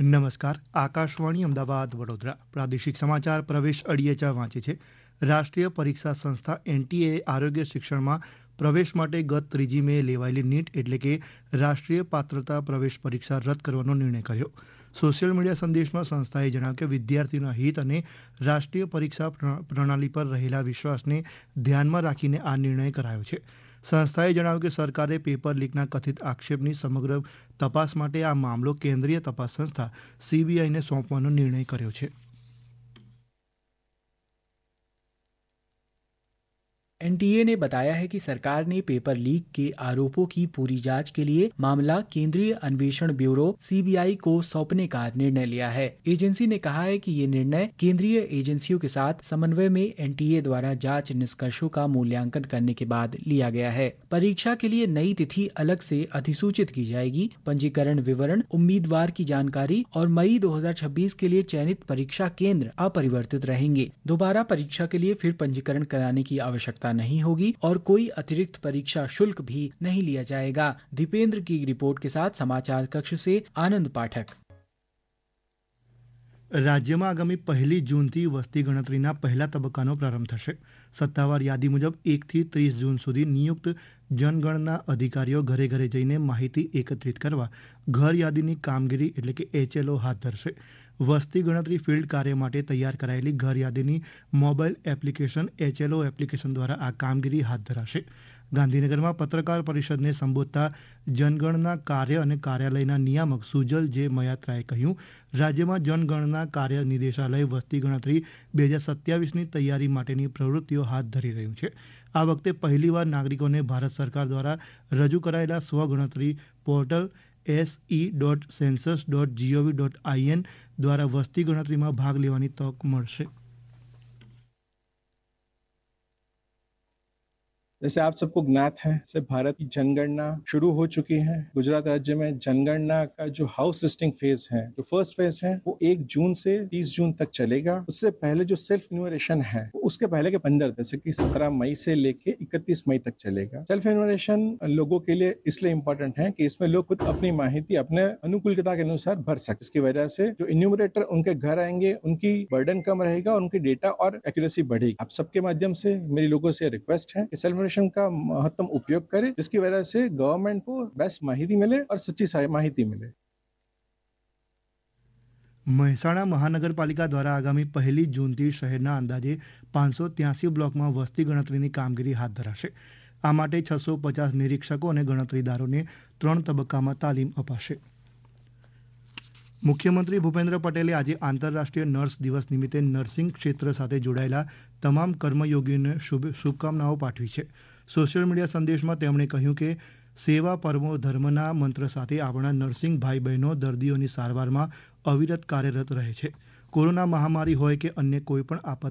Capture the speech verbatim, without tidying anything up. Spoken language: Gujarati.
નમસ્કાર આકાશવાણી અમદાવાદ વડોદરા પ્રાદેશિક સમાચાર પ્રવેશ અડિયેચા વાંચે છે. રાષ્ટ્રીય પરીક્ષા સંસ્થા એનટીએ આરોગ્ય શિક્ષણમાં પ્રવેશ માટે ગત ત્રીજી મે લેવાયેલી નીટ એટલે કે રાષ્ટ્રીય પાત્રતા પ્રવેશ પરીક્ષા રદ કરવાનો નિર્ણય કર્યો. સોશિયલ મીડિયા સંદેશમાં સંસ્થાએ જણાવ્યું કે વિદ્યાર્થીઓના હિત અને રાષ્ટ્રીય પરીક્ષા પ્રણાલી પર રહેલા વિશ્વાસને ધ્યાનમાં રાખીને આ નિર્ણય કરાયો છે. સંસ્થાએ જણાવ્યું કે સરકારે પેપર લીકના કથિત આક્ષેપની સમગ્ર તપાસ માટે આ મામલો કેન્દ્રીય તપાસ સંસ્થા સીબીઆઈને સોંપવાનો નિર્ણય કર્યો છે. एनटीए ने बताया है कि सरकार ने पेपर लीक के आरोपों की पूरी जांच के लिए मामला केंद्रीय अन्वेषण ब्यूरो सीबीआई को सौंपने का निर्णय लिया है. एजेंसी ने कहा है कि ये निर्णय केंद्रीय एजेंसियों के साथ समन्वय में एनटीए द्वारा जांच निष्कर्षों का मूल्यांकन करने के बाद लिया गया है. परीक्षा के लिए नई तिथि अलग से अधिसूचित की जाएगी. पंजीकरण विवरण, उम्मीदवार की जानकारी और मई दो हज़ार छब्बीस के लिए चयनित परीक्षा केंद्र अपरिवर्तित रहेंगे. दोबारा परीक्षा के लिए फिर पंजीकरण कराने की आवश्यकता नहीं होगी और कोई अतिरिक्त परीक्षा शुल्क भी नहीं लिया जाएगा. दीपेंद्र की रिपोर्ट के साथ समाचार कक्ष से आनंद पाठक. રાજ્યમાં આગામી પહેલી જૂનથી વસ્તી ગણતરીના પહેલા તબક્કાનો પ્રારંભ થશે. સત્તાવાર યાદી મુજબ એકથી ત્રીસ જૂન સુધી નિયુક્ત જનગણના અધિકારીઓ ઘરે ઘરે જઈને માહિતી એકત્રિત કરવા ઘર યાદીની કામગીરી એટલે કે એચએલઓ હાથ ધરશે. વસ્તી ગણતરી ફિલ્ડ કાર્ય માટે તૈયાર કરાયેલી ઘર યાદીની મોબાઈલ એપ્લિકેશન એચએલઓ એપ્લિકેશન દ્વારા આ કામગીરી હાથ ધરાશે. ગાંધીનગરમાં પત્રકાર પરિષદને સંબોધતા જનગણના કાર્ય અને કાર્યાલયના નિયામક સુજલ જે મયાત્રાએ કહ્યું, રાજ્યમાં જનગણના કાર્ય નિદેશાલય વસ્તી ગણતરી બે હજાર સત્યાવીસની તૈયારી માટેની પ્રવૃત્તિઓ હાથ ધરી રહ્યું છે. આ વખતે પહેલીવાર નાગરિકોને ભારત સરકાર દ્વારા રજૂ કરાયેલા સ્વગણતરી portal S E dot census dot GOV dot IN દ્વારા વસ્તી ગણતરીમાં ભાગ લેવાની તક મળશે. जैसे आप सबको ज्ञात है से भारत की जनगणना शुरू हो चुकी है. गुजरात राज्य में जनगणना का जो हाउस लिस्टिंग फेज है, जो फर्स्ट फेज है, वो एक जून से तीस जून तक चलेगा. उससे पहले जो सेल्फ इन्यूमरेशन है, उसके पहले के पंद्रह जैसे कि सत्रह मई से लेके इकतीस मई तक चलेगा. सेल्फ इन्यूमरेशन लोगों के लिए इसलिए इम्पोर्टेंट है कि इसमें लोग खुद अपनी माहिती अपने अनुकूलता के अनुसार भर सकते. इसकी वजह से जो इन्यूमरेटर उनके घर आएंगे, उनकी बर्डन कम रहेगा और उनकी डेटा और एक्यूरेसी बढ़ेगी. आप सबके माध्यम से मेरी लोगों से रिक्वेस्ट है कि सेल्फ का महत्तम उपयोग करें, जिसकी वजह से गवर्नमेंट को बेस्ट माहिती मिले और सच्ची माहिती मिले. મહેસાણા મહાનગરપાલિકા દ્વારા આગામી પહેલી જૂનથી શહેરના અંદાજે પાંચસો ત્યાસી બ્લોકમાં વસ્તી ગણતરીની કામગીરી હાથ ધરાશે. આ માટે છસો પચાસ નિરીક્ષકો અને ગણતરીદારોને ત્રણ તબક્કામાં તાલીમ અપાશે. મુખ્યમંત્રી ભૂપેન્દ્ર પટેલે આજે આંતરરાષ્ટ્રીય નર્સ દિવસ નિમિત્તે નર્સિંગ ક્ષેત્ર સાથે જોડાયેલા તમામ કર્મયોગીઓને શુભકામનાઓ પાઠવી છે. સોશિયલ મીડિયા સંદેશમાં તેમણે કહ્યું કે સેવા પરમો ધર્મના મંત્ર સાથે આપણા નર્સિંગ ભાઈ બહેનો દર્દીઓની સારવારમાં અવિરત કાર્યરત રહે છે. કોરોના મહામારી હોય કે અન્ય કોઈ પણ આપત્તિ